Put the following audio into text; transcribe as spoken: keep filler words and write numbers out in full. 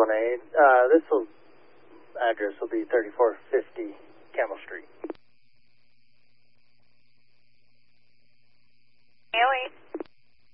one eight. Uh, this will, address will be thirty-four fifty